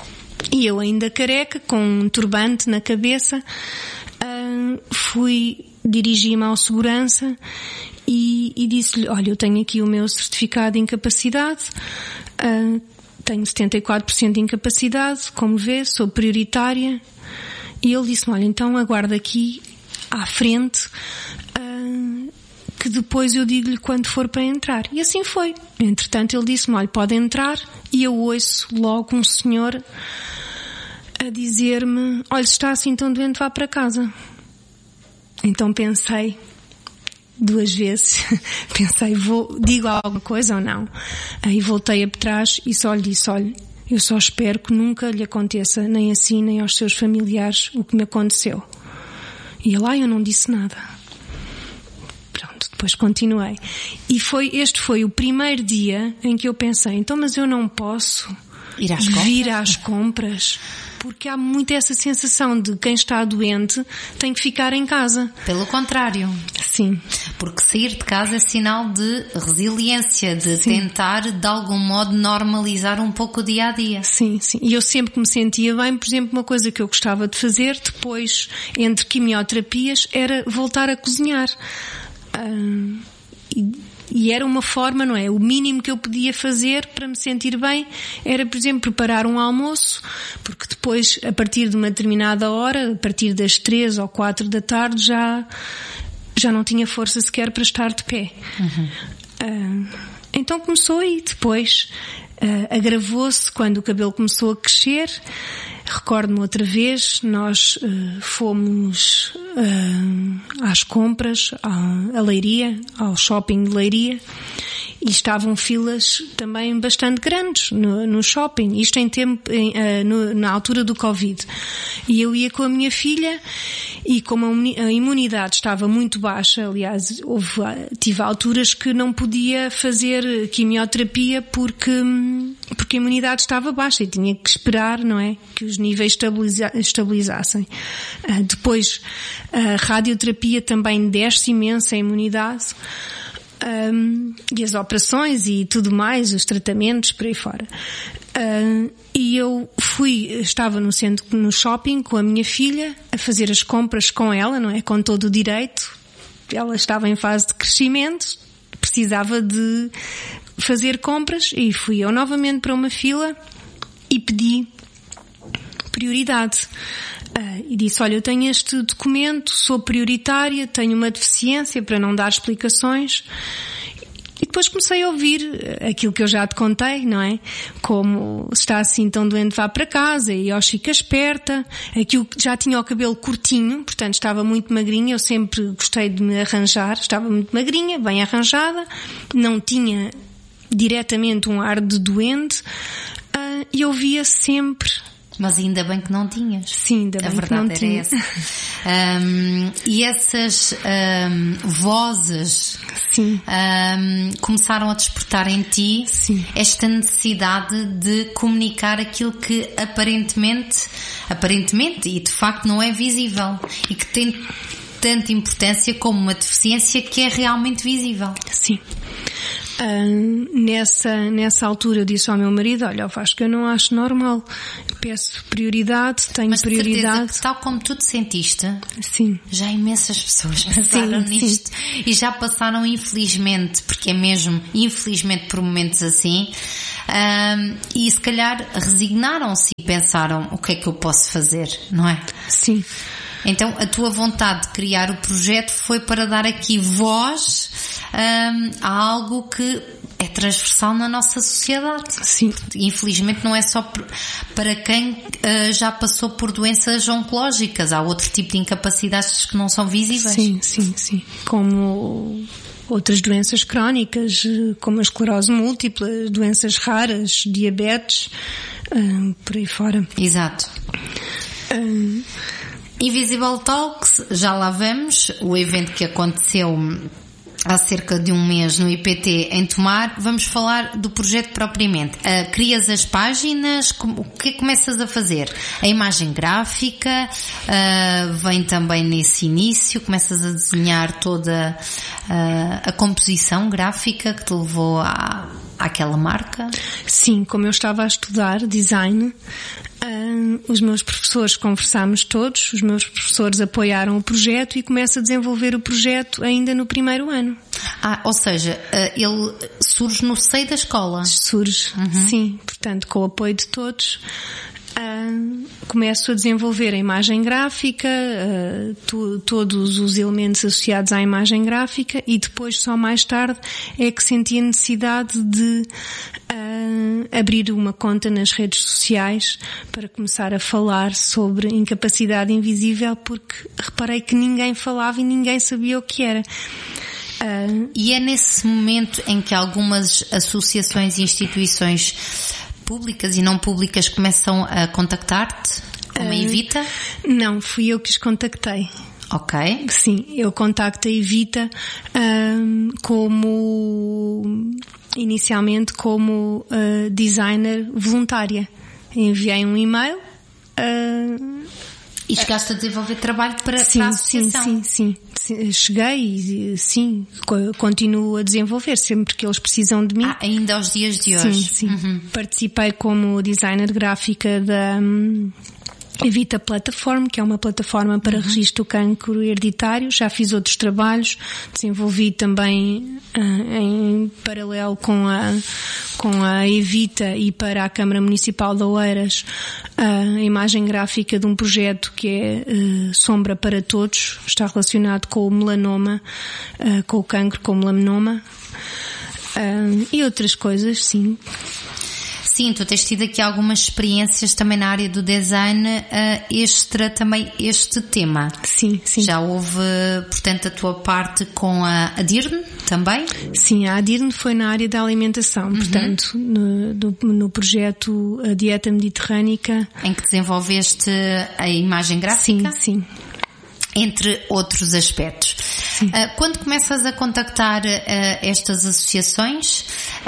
E eu ainda careca, com um turbante na cabeça, uh, fui, dirigi-me ao segurança e, e disse-lhe, olha, eu tenho aqui o meu certificado de incapacidade, uh, tenho setenta e quatro por cento de incapacidade, como vê, sou prioritária. E ele disse-me, olha, então aguarda aqui à frente, uh, que depois eu digo-lhe quando for para entrar. E assim foi. Entretanto ele disse-me, olha, pode entrar, e eu ouço logo um senhor a dizer-me, olha, se está assim tão doente, vá para casa. Então pensei duas vezes, pensei, vou, digo alguma coisa ou não? Aí voltei a trás e só lhe disse, olha, eu só espero que nunca lhe aconteça, nem assim, nem aos seus familiares, o que me aconteceu. E lá eu não disse nada. Pronto, depois continuei. E foi, este foi o primeiro dia em que eu pensei, então, mas eu não posso ir às vir compras? às compras, porque há muito essa sensação de quem está doente tem que ficar em casa. Pelo contrário. Sim. Porque sair de casa é sinal de resiliência, de sim. tentar, de algum modo, normalizar um pouco o dia-a-dia. Sim, sim. E eu sempre que me sentia bem, por exemplo, uma coisa que eu gostava de fazer, depois, entre quimioterapias, era voltar a cozinhar. Uh, e, E era uma forma, não é? O mínimo que eu podia fazer para me sentir bem era, por exemplo, preparar um almoço, porque depois, a partir de uma determinada hora, a partir das três ou quatro da tarde, já, já não tinha força sequer para estar de pé. Uhum. Uh, então começou aí, depois uh, agravou-se quando o cabelo começou a crescer. Recordo-me outra vez, nós uh, fomos uh, às compras, à, à Leiria, ao shopping de Leiria, e estavam filas também bastante grandes no, no shopping, isto em tempo, em, uh, no, na altura do Covid. E eu ia com a minha filha, e como a imunidade estava muito baixa, aliás, houve, tive alturas que não podia fazer quimioterapia porque, porque a imunidade estava baixa e tinha que esperar, não é? Que os níveis estabiliza, estabilizassem. Uh, depois, a radioterapia também desce imenso a imunidade. Um, e as operações e tudo mais, os tratamentos por aí fora. Uh, e eu fui, estava no centro, no shopping com a minha filha, a fazer as compras com ela, não é? Com todo o direito. Ela estava em fase de crescimento, precisava de fazer compras, e fui eu novamente para uma fila e pedi prioridade. Uh, e disse, olha, eu tenho este documento, sou prioritária, tenho uma deficiência, para não dar explicações. E depois comecei a ouvir aquilo que eu já te contei, não é? Como, se está assim tão doente, vá para casa, e ó, fica esperta. Aquilo que já tinha o cabelo curtinho, portanto estava muito magrinha, eu sempre gostei de me arranjar, estava muito magrinha, bem arranjada, não tinha diretamente um ar de doente, uh, e ouvia sempre... Mas ainda bem que não tinhas. Sim, ainda bem que não tinha. A verdade era essa. um, e essas um, vozes Sim. Um, começaram a despertar em ti Sim. esta necessidade de comunicar aquilo que aparentemente, aparentemente e de facto não é visível e que tem tanta importância como uma deficiência que é realmente visível. Sim. Uh, nessa, nessa altura eu disse ao meu marido, olha, Vasco, eu não acho normal, peço prioridade, tenho Mas prioridade. Que, tal como tu te sentiste, sim. já imensas pessoas passaram sim, nisto sim. e já passaram infelizmente, porque é mesmo infelizmente por momentos assim, um, e se calhar resignaram-se e pensaram, o que é que eu posso fazer, não é? Sim. Então a tua vontade de criar o projeto foi para dar aqui voz um, a algo que é transversal na nossa sociedade. Sim. Infelizmente não é só para quem uh, já passou por doenças oncológicas, há outro tipo de incapacidades que não são visíveis. Sim, sim, sim. Como outras doenças crónicas, como a esclerose múltipla, doenças raras, diabetes, uh, por aí fora. Exato. Uh, Invisible Talks, já lá vamos, o evento que aconteceu há cerca de um mês no I P T em Tomar. Vamos falar do projeto propriamente. Uh, crias as páginas, com, o que começas a fazer? A imagem gráfica uh, vem também nesse início, começas a desenhar toda uh, a composição gráfica que te levou à, àquela marca? Sim, como eu estava a estudar design, Uh, os meus professores, conversámos todos, os meus professores apoiaram o projeto e começo a desenvolver o projeto ainda no primeiro ano. Ah, ou seja, uh, ele surge no seio da escola? Surge, uhum. Sim, portanto com o apoio de todos. Uh, começo a desenvolver a imagem gráfica, uh, to, todos os elementos associados à imagem gráfica, e depois só mais tarde é que senti a necessidade de uh, abrir uma conta nas redes sociais para começar a falar sobre incapacidade invisível, porque reparei que ninguém falava e ninguém sabia o que era. Uh, e é nesse momento em que algumas associações e instituições públicas e não públicas começam a contactar-te, como a Evita? Uh, não, fui eu que os contactei. Ok. Sim, eu contacto a Evita um, como, inicialmente como uh, designer voluntária. Enviei um e-mail. Uh, e chegaste a desenvolver trabalho para, sim, para a associação? Sim, sim, sim. Cheguei e sim, continuo a desenvolver sempre que eles precisam de mim. Ah, ainda aos dias de hoje? Sim, sim. Uhum. Participei como designer gráfica da, Evita Platform, que é uma plataforma para uhum. registro do cancro hereditário. Já fiz outros trabalhos, desenvolvi também uh, em paralelo com a, com a Evita e para a Câmara Municipal de Oeiras uh, a imagem gráfica de um projeto que é uh, Sombra para Todos, está relacionado com o melanoma, uh, com o cancro, com o melanoma uh, e outras coisas, sim. Sim, tu tens tido aqui algumas experiências também na área do design uh, extra também este tema. Sim, sim. Já houve, portanto, a tua parte com a Adirne também? Sim, a Adirne foi na área da alimentação, uhum. portanto, no, do, no projeto A Dieta Mediterrânica. Em que desenvolveste a imagem gráfica? Sim, sim. Entre outros aspectos. Uh, quando começas a contactar uh, estas associações,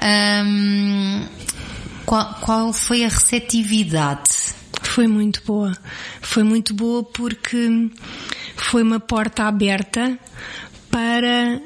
um, Qual, qual foi a receptividade? Foi muito boa. Foi muito boa porque foi uma porta aberta para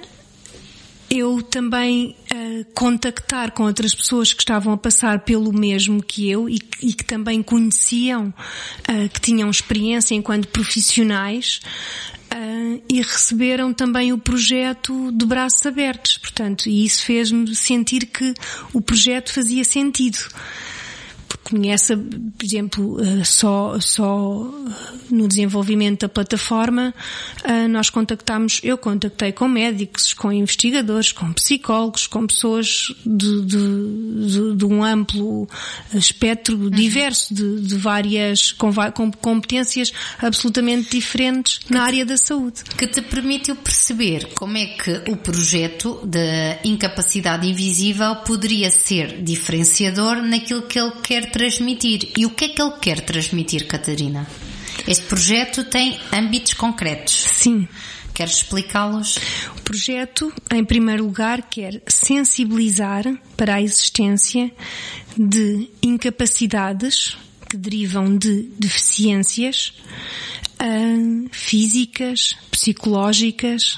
eu também uh, contactar com outras pessoas que estavam a passar pelo mesmo que eu e que, e que também conheciam, uh, que tinham experiência enquanto profissionais. Uh, e receberam também o projeto de braços abertos, portanto, e isso fez-me sentir que o projeto fazia sentido. Porque conhece, por exemplo, uh, só, só no desenvolvimento da plataforma, uh, nós contactámos, eu contactei com médicos, com investigadores, com psicólogos, com pessoas de, de, de, de um amplo espectro uhum. diverso, de, de várias, com, com competências absolutamente diferentes na área da saúde. Que te permitiu perceber como é que o projeto de incapacidade invisível poderia ser diferenciador naquilo que ele quer transmitir. E o que é que ele quer transmitir, Catarina? Este projeto tem âmbitos concretos. Sim. Queres explicá-los? O projeto, em primeiro lugar, quer sensibilizar para a existência de incapacidades que derivam de deficiências uh, físicas, psicológicas,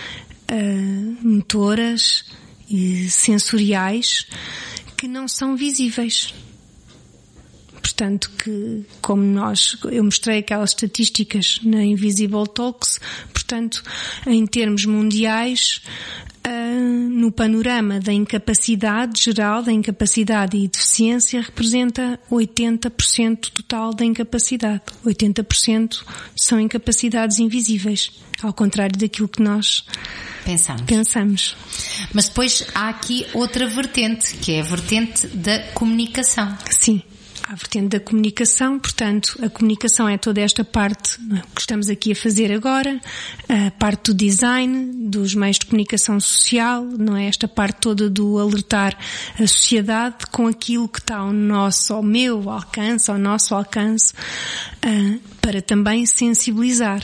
uh, motoras e sensoriais que não são visíveis. Portanto, que, como nós, eu mostrei aquelas estatísticas na Invisible Talks, portanto, em termos mundiais, uh, no panorama da incapacidade geral, da incapacidade e deficiência, representa oitenta por cento total da incapacidade. oitenta por cento são incapacidades invisíveis, ao contrário daquilo que nós pensamos. pensamos. Mas depois há aqui outra vertente, que é a vertente da comunicação. Sim. A vertente da comunicação, portanto, a comunicação é toda esta parte que estamos aqui a fazer agora, a parte do design, dos meios de comunicação social, não é? Esta parte toda do alertar a sociedade com aquilo que está ao nosso, ao meu alcance, ao nosso alcance, para também sensibilizar.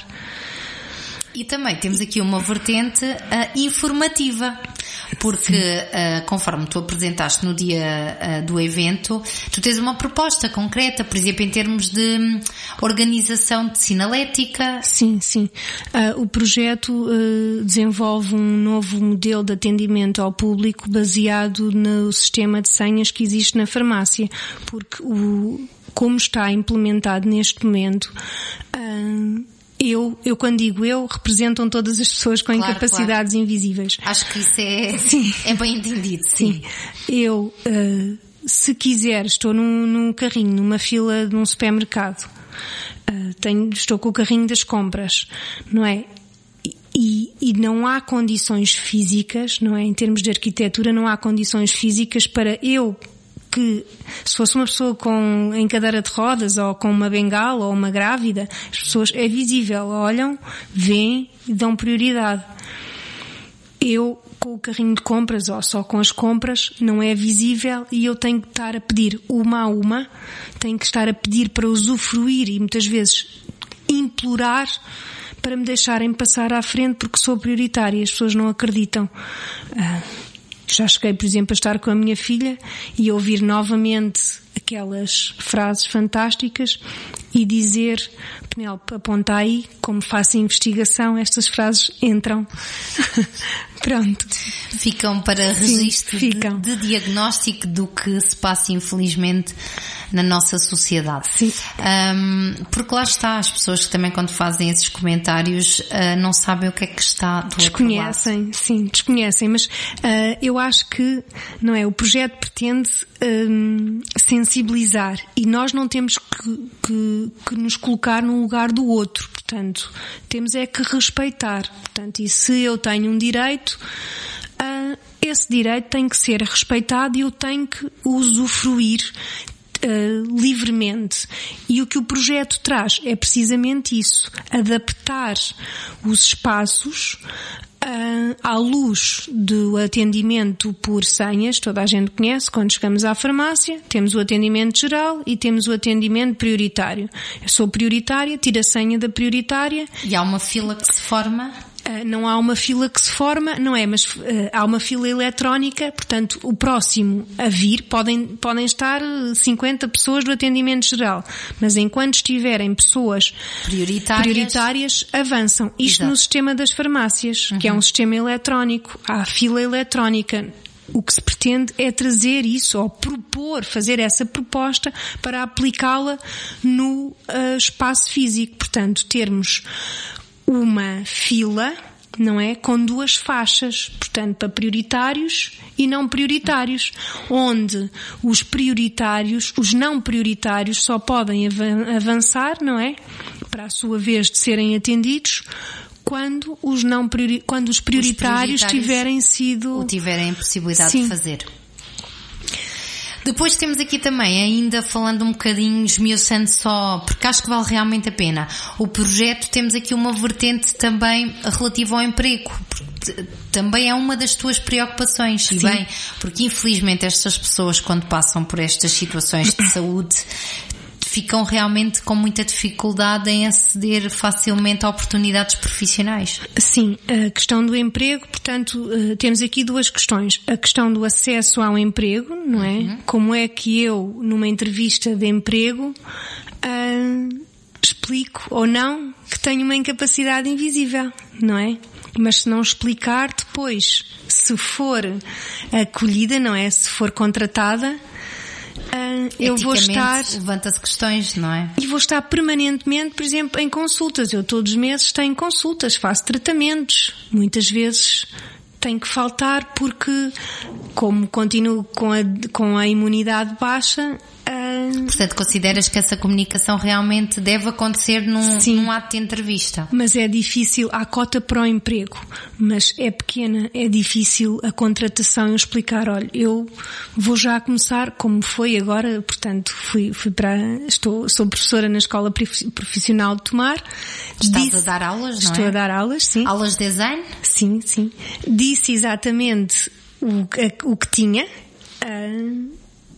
E também temos aqui uma vertente uh, informativa, porque uh, conforme tu apresentaste no dia uh, do evento, tu tens uma proposta concreta, por exemplo, em termos de um, organização de sinalética. Sim, sim. Uh, o projeto uh, desenvolve um novo modelo de atendimento ao público baseado no sistema de senhas que existe na farmácia, porque o, como está implementado neste momento, uh, Eu, eu quando digo eu, representam todas as pessoas com claro, incapacidades claro. invisíveis. Acho que isso é, sim. é bem entendido. Sim. sim. Eu, uh, se quiser, estou num, num carrinho, numa fila de um supermercado. Uh, tenho, estou com o carrinho das compras, não é? E, e não há condições físicas, não é? Em termos de arquitetura, não há condições físicas para eu, que se fosse uma pessoa com, em cadeira de rodas ou com uma bengala ou uma grávida, as pessoas, é visível, olham, veem e dão prioridade. Eu, com o carrinho de compras ou só com as compras, não é visível e eu tenho que estar a pedir uma a uma, tenho que estar a pedir para usufruir e muitas vezes implorar para me deixarem passar à frente porque sou prioritária e as pessoas não acreditam. Ah, Já cheguei, por exemplo, a estar com a minha filha e a ouvir novamente aquelas frases fantásticas e dizer, Penélope, aponta aí, como faço a investigação, estas frases entram. Pronto. Ficam para registro Sim, ficam. De, de diagnóstico do que se passa, infelizmente, na nossa sociedade. Sim. Um, porque lá está, as pessoas que também quando fazem esses comentários uh, não sabem o que é que está do desconhecem, outro lado. Sim, desconhecem, mas uh, eu acho que, não é, o projeto pretende um, sensibilizar e nós não temos que, que, que nos colocar no lugar do outro, portanto, temos é que respeitar, portanto, e se eu tenho um direito, uh, esse direito tem que ser respeitado e eu tenho que usufruir Uh, livremente. E o que o projeto traz é precisamente isso, adaptar os espaços uh, à luz do atendimento por senhas. Toda a gente conhece, quando chegamos à farmácia, temos o atendimento geral e temos o atendimento prioritário. Eu sou prioritária, tiro a senha da prioritária. E há uma fila que se forma? Uh, não há uma fila que se forma, não é, mas uh, há uma fila eletrónica, portanto, o próximo a vir, podem, podem estar cinquenta pessoas do atendimento geral, mas enquanto estiverem pessoas prioritárias, prioritárias avançam. Isto Exato. No sistema das farmácias, uhum. que é um sistema eletrónico, há a fila eletrónica. O que se pretende é trazer isso, ou propor, fazer essa proposta para aplicá-la no uh, espaço físico, portanto, termos uma fila, não é? Com duas faixas, portanto, para prioritários e não prioritários, onde os prioritários, os não prioritários só podem avançar, não é? Para a sua vez de serem atendidos, quando os não priori... quando os prioritários, os prioritários tiverem sido... ou tiverem possibilidade Sim. de fazer. Depois temos aqui também, ainda falando um bocadinho, esmiuçando só, porque acho que vale realmente a pena, o projeto, temos aqui uma vertente também relativa ao emprego, porque também é uma das tuas preocupações, Sim. e bem, porque infelizmente estas pessoas, quando passam por estas situações de saúde, ficam realmente com muita dificuldade em aceder facilmente a oportunidades profissionais. Sim, a questão do emprego, portanto, temos aqui duas questões. A questão do acesso ao emprego, não é? Uhum. Como é que eu, numa entrevista de emprego, uh, explico ou não que tenho uma incapacidade invisível, não é? Mas se não explicar depois, se for acolhida, não é? Se for contratada, Uh, eu vou estar... levanta-se questões, não é? E vou estar permanentemente, por exemplo, em consultas. Eu todos os meses tenho consultas, faço tratamentos. Muitas vezes tenho que faltar porque, como continuo com a, com a imunidade baixa... Uh... Portanto, consideras que essa comunicação realmente deve acontecer num, num ato de entrevista? Mas é difícil, há cota para o emprego, mas é pequena, é difícil a contratação. Eu explicar, olha, eu vou já começar, como foi agora, portanto, fui, fui para, estou, sou professora na Escola Profissional de Tomar. Estás disse, a dar aulas, não é? Estou a dar aulas, sim. Aulas de design? Sim, sim. Disse exatamente o, o que tinha, uh,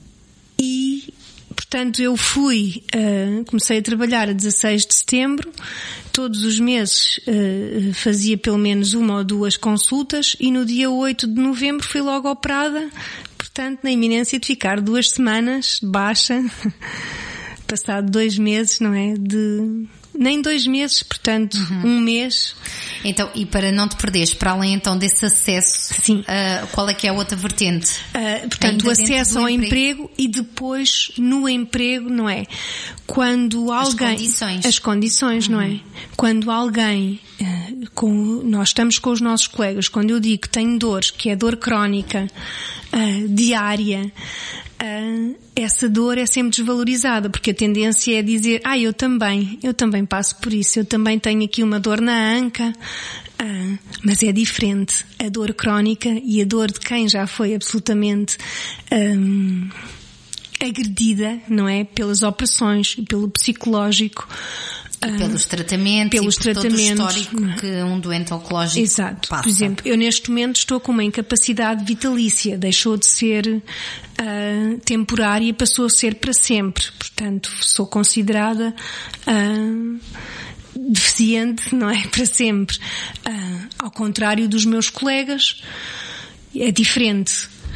e portanto, eu fui, uh, comecei a trabalhar a dezasseis de setembro, todos os meses uh, fazia pelo menos uma ou duas consultas e no dia oito de novembro fui logo operada, portanto, na iminência de ficar duas semanas baixa, passado dois meses, não é? De... Nem dois meses, portanto, uhum. um mês. Então, e para não te perderes, para além então desse acesso, Sim. Uh, qual é que é a outra vertente? Uh, portanto, ainda o acesso ao emprego. emprego e depois no emprego, não é? Quando alguém... As condições. As condições, uhum. não é? Quando alguém, uh, com, nós estamos com os nossos colegas, quando eu digo que tenho dores, que é dor crónica, uh, diária, Uh, essa dor é sempre desvalorizada, porque a tendência é dizer, ah, eu também, eu também passo por isso, eu também tenho aqui uma dor na anca, uh, mas é diferente a dor crónica e a dor de quem já foi absolutamente um, agredida, não é? Pelas operações e pelo psicológico. E pelos tratamentos, pelos e por tratamentos, todo o histórico que um doente oncológico Exato. passa. Por exemplo, eu neste momento estou com uma incapacidade vitalícia, deixou de ser uh, temporária e passou a ser para sempre. Portanto, sou considerada uh, deficiente, não é? Para sempre. Uh, ao contrário dos meus colegas, é diferente.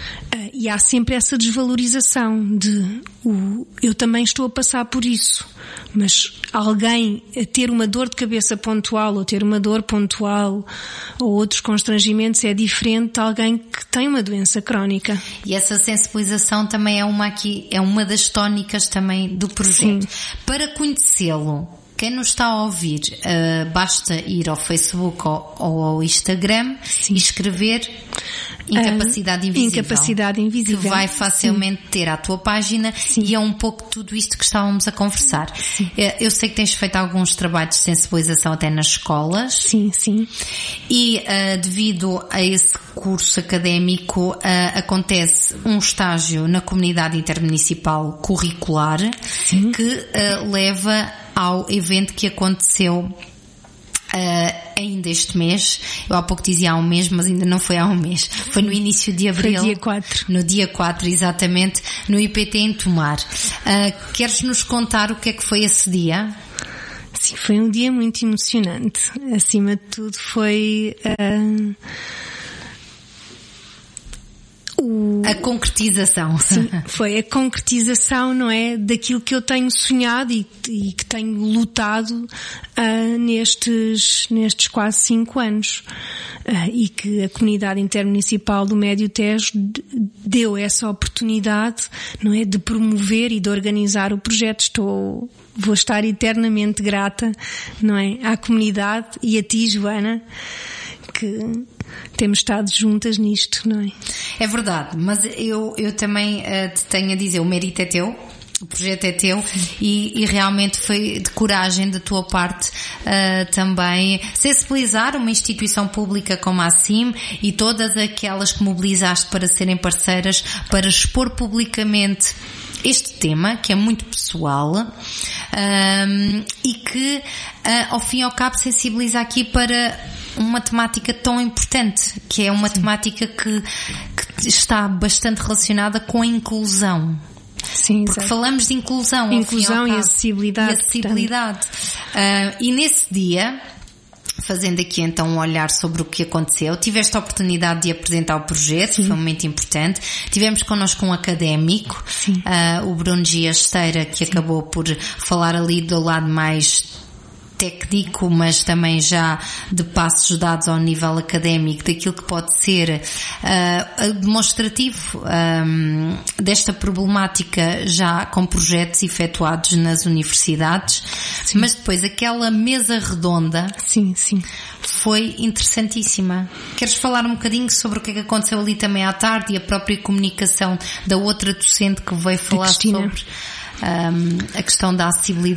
Uh, e há sempre essa desvalorização de o, eu também estou a passar por isso, mas alguém a ter uma dor de cabeça pontual ou ter uma dor pontual ou outros constrangimentos é diferente de alguém que tem uma doença crónica. E essa sensibilização também é uma aqui, é uma das tónicas também do projeto. Sim. Para conhecê-lo, quem nos está a ouvir, uh, basta ir ao Facebook ou, ou ao Instagram Sim. e escrever Incapacidade Invisível. Incapacidade Invisível. Que vai facilmente Sim. ter a tua página Sim. e é um pouco tudo isto que estávamos a conversar. Sim. Eu sei que tens feito alguns trabalhos de sensibilização até nas escolas. Sim, sim. E uh, devido a esse curso académico uh, acontece um estágio na comunidade intermunicipal curricular Sim. que uh, leva ao evento que aconteceu Uh, ainda este mês. Eu há pouco dizia há um mês, mas ainda não foi há um mês. Foi no início de abril. Foi dia quatro. No dia quatro, exatamente, no I P T em Tomar. Uh, queres nos contar o que é que foi esse dia? Sim, foi um dia muito emocionante. Acima de tudo foi... Uh... O... A concretização. Sim, foi a concretização, não é, daquilo que eu tenho sonhado e, e que tenho lutado uh, nestes, nestes quase cinco anos. Uh, e que a comunidade intermunicipal do Médio Tejo deu essa oportunidade, não é, de promover e de organizar o projeto. Estou, vou estar eternamente grata, não é, à comunidade e a ti, Joana, que temos estado juntas nisto, não é? É verdade, mas eu, eu também uh, te tenho a dizer, o mérito é teu, o projeto é teu e, e realmente foi de coragem da tua parte uh, também sensibilizar uma instituição pública como a ACIM e todas aquelas que mobilizaste para serem parceiras, para expor publicamente este tema, que é muito pessoal, um, e que, uh, ao fim e ao cabo, sensibiliza aqui para uma temática tão importante, que é uma Sim. temática que, que está bastante relacionada com a inclusão. Sim, porque exato. falamos de inclusão, inclusão ao fim e, ao e acessibilidade. E acessibilidade. Uh, e nesse dia, fazendo aqui então um olhar sobre o que aconteceu, tiveste a oportunidade de apresentar o projeto, Sim. foi um momento importante. Tivemos connosco um académico, uh, o Bruno Dias Esteira, que Sim. acabou por falar ali do lado mais técnico, mas também já de passos dados ao nível académico daquilo que pode ser uh, demonstrativo um, desta problemática já com projetos efetuados nas universidades. Sim. Mas depois aquela mesa redonda sim, sim. foi interessantíssima. Queres falar um bocadinho sobre o que é que aconteceu ali também à tarde e a própria comunicação da outra docente que veio falar sobre um, a questão da acessibilidade